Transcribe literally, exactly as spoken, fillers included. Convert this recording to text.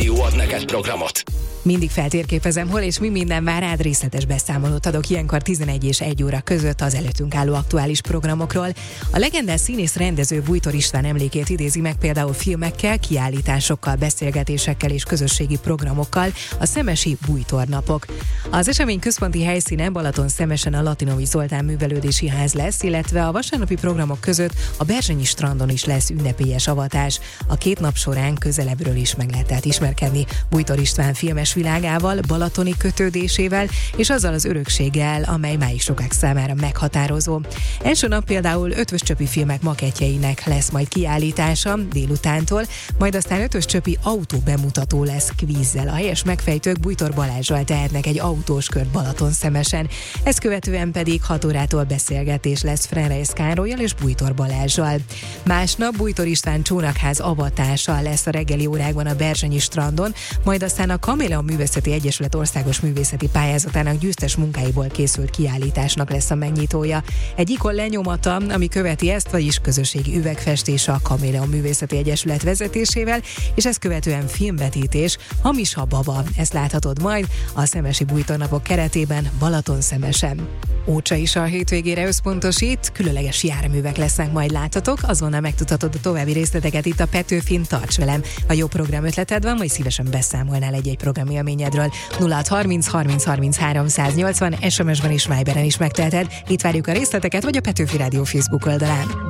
Rádió ad neked programot. Mindig feltérképezem, hol és mi minden vár rád, részletes beszámolót adok ilyenkor tizenegy és egy óra között az előttünk álló aktuális programokról. A legendás színész rendező Bújtor István emlékét idézi meg például filmekkel, kiállításokkal, beszélgetésekkel és közösségi programokkal a Szemesi Bújtor napok. Az esemény központi helyszíne Balatonszemesen a Latinovi Zoltán Művelődési Ház lesz, illetve a vasárnapi programok között a Berzsenyi strandon is lesz ünnepélyes avatás. A két nap során közelebbről is meg lehet tehát ismerkedni Bújtor István filmes világával, balatoni kötődésével és azzal az örökséggel, amely máig sokak számára meghatározó. Első nap például Ötvöscsöpi filmek makettjeinek lesz majd kiállítása délutántól, majd aztán Ötvöscsöpi autó bemutató lesz kvízzel. A helyes megfejtők Bújtor Balázsral tehetnek egy autós kört Balatonszemesen. Ezt követően pedig hat órától beszélgetés lesz Frenreis Károllyal és Bújtor Balázsral. Másnap Bújtor István csónakház avatása lesz a reggeli órákban a Berzsenyi strandon, majd aztán a Kaméleon Művészeti Egyesület országos művészeti pályázatának győztes munkáiból készült kiállításnak lesz a megnyitója. Egy ikon lenyomata, ami követi ezt, vagyis közösségi üvegfestés a Kaméleon Művészeti Egyesület vezetésével, és ezt követően filmvetítés, Hamis a baba. Ezt láthatod majd a Szemesi Bújtor napok keretében Balatonszemesen. Ócsa is a hétvégére összpontosít, különleges járművek lesznek majd láthatók, azonnal megtudhatod a további részleteket itt a Petőfin, tarts velem. Ha jó programötleted van, vagy szívesen beszámolnál egy-egy programélményedről. nulla harminc harminc harminchárom száznyolcvan es em es-ben és Viberen is megteheted. Itt várjuk a részleteket, vagy a Petőfi Rádió Facebook oldalán.